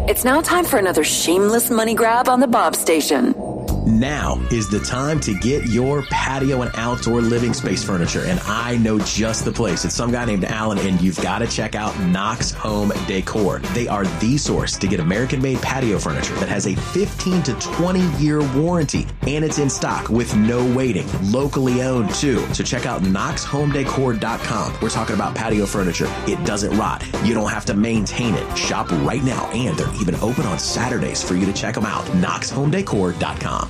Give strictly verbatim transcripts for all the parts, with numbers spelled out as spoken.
It's now time for another shameless money grab on the Bob Station. Now is the time to get your patio and outdoor living space furniture, and I know just the place. It's some guy named Alan, and you've got to check out Knox Home Decor. They are the source to get American-made patio furniture that has a fifteen to twenty year warranty, and it's in stock with no waiting. Locally owned, too. So check out knox home decor dot com. We're talking about patio furniture. It doesn't rot. You don't have to maintain it. Shop right now, and they're even open on Saturdays for you to check them out. knox home decor dot com.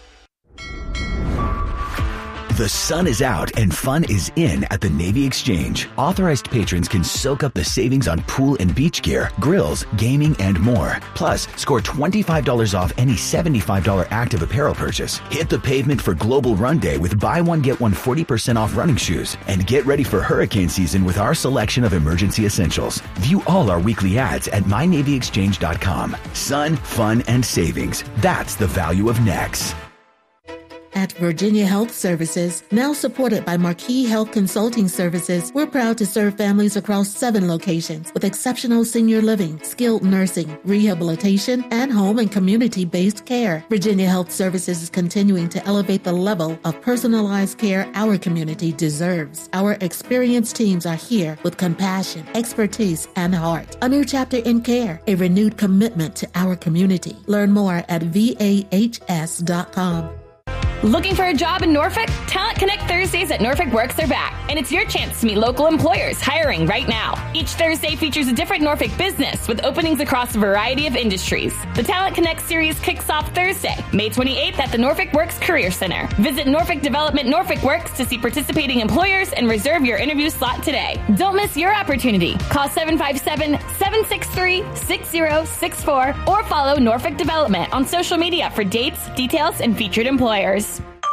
The sun is out and fun is in at the Navy Exchange. Authorized patrons can soak up the savings on pool and beach gear, grills, gaming, and more. Plus, score twenty-five dollars off any seventy-five dollars active apparel purchase. Hit the pavement for Global Run Day with buy one, get one forty percent off running shoes. And get ready for hurricane season with our selection of emergency essentials. View all our weekly ads at my navy exchange dot com. Sun, fun, and savings. That's the value of N E X. At Virginia Health Services, now supported by Marquis Health Consulting Services, we're proud to serve families across seven locations with exceptional senior living, skilled nursing, rehabilitation, and home and community-based care. Virginia Health Services is continuing to elevate the level of personalized care our community deserves. Our experienced teams are here with compassion, expertise, and heart. A new chapter in care, a renewed commitment to our community. Learn more at V A H S dot com. Looking for a job in Norfolk? Talent Connect Thursdays at Norfolk Works are back, and it's your chance to meet local employers hiring right now. Each Thursday features a different Norfolk business with openings across a variety of industries. The Talent Connect series kicks off Thursday, May twenty-eighth at the Norfolk Works Career Center. Visit Norfolk Development Norfolk Works to see participating employers and reserve your interview slot today. Don't miss your opportunity. Call seven five seven, seven six three, six zero six four or follow Norfolk Development on social media for dates, details, and featured employers.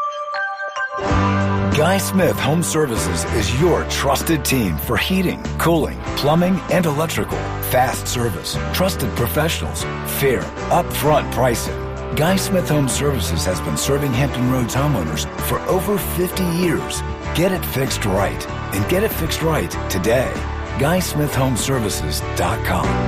Guy Smith Home Services is your trusted team for heating, cooling, plumbing, and electrical. Fast service, trusted professionals, fair, upfront pricing. Guy Smith Home Services has been serving Hampton Roads homeowners for over fifty years. Get it fixed right, and get it fixed right today. guy smith home services dot com.